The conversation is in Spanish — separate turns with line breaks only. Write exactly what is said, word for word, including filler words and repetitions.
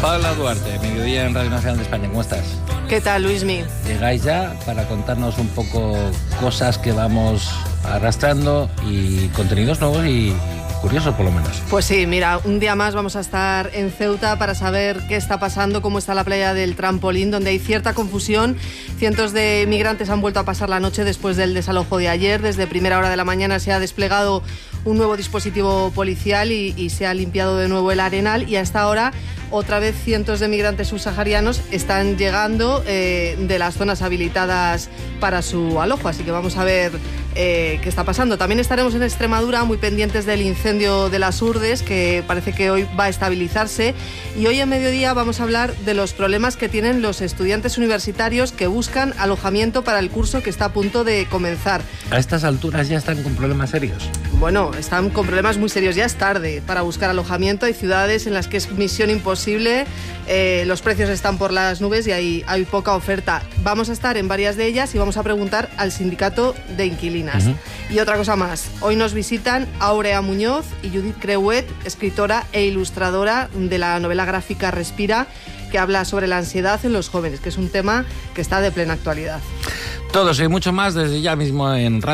Paula Duarte, Mediodía en Radio Nacional de España. ¿Cómo estás?
¿Qué tal, Luismi?
Llegáis ya para contarnos un poco cosas que vamos arrastrando y contenidos nuevos y curiosos, por lo menos.
Pues sí, mira, un día más vamos a estar en Ceuta para saber qué está pasando, cómo está la playa del Trampolín, donde hay cierta confusión. Cientos de migrantes han vuelto a pasar la noche después del desalojo de ayer. Desde primera hora de la mañana se ha desplegado un nuevo dispositivo policial y, y se ha limpiado de nuevo el arenal, y a esta hora otra vez cientos de migrantes subsaharianos están llegando eh, de las zonas habilitadas para su alojo, así que vamos a ver eh, qué está pasando. También estaremos en Extremadura muy pendientes del incendio de las Urdes, que parece que hoy va a estabilizarse, y hoy en mediodía vamos a hablar de los problemas que tienen los estudiantes universitarios que buscan alojamiento para el curso que está a punto de comenzar.
A estas alturas ya están con problemas serios.
Bueno, están con problemas muy serios, ya es tarde para buscar alojamiento. Hay ciudades en las que es misión imposible, eh, los precios están por las nubes y hay, hay poca oferta. Vamos a estar en varias de ellas y vamos a preguntar al sindicato de inquilinas. Uh-huh. Y otra cosa más, hoy nos visitan Aurea Muñoz y Judith Creuet, escritora e ilustradora de la novela gráfica Respira, que habla sobre la ansiedad en los jóvenes, que es un tema que está de plena actualidad.
Todo eso y mucho más desde ya mismo en Radio